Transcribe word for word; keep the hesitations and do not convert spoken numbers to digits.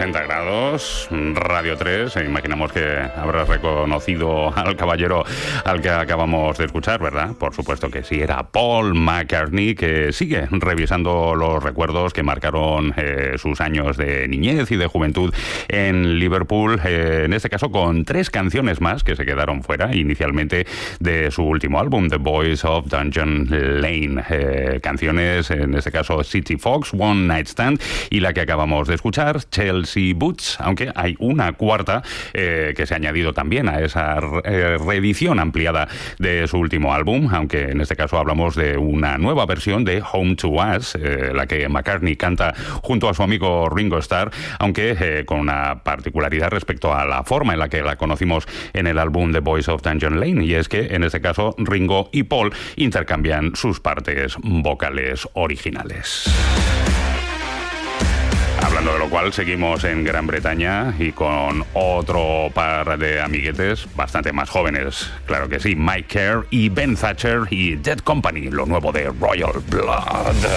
sesenta grados, Radio tres. Imaginamos que habrás reconocido al caballero al que acabamos de escuchar, ¿verdad? Por supuesto que sí, era Paul McCartney, que sigue revisando los recuerdos que marcaron eh, sus años de niñez y de juventud en Liverpool, eh, en este caso con tres canciones más que se quedaron fuera inicialmente de su último álbum, The Boys of Dungeon Lane. Eh, canciones, en este caso City Fox, One Night Stand, y la que acabamos de escuchar, Chelsea Boots, aunque hay una cuarta eh, que se ha añadido también a esa eh, reedición ampliada de su último álbum, aunque en este caso hablamos de una nueva versión de Home to Us, eh, la que McCartney canta junto a su amigo Ringo Starr, aunque eh, con una particularidad respecto a la forma en la que la conocimos en el álbum The Boys of Dungeon Lane, y es que en este caso Ringo y Paul intercambian sus partes vocales originales. Hablando de lo cual, seguimos en Gran Bretaña y con otro par de amiguetes bastante más jóvenes. Claro que sí, Mike Kerr y Ben Thatcher y Dead Company, lo nuevo de Royal Blood.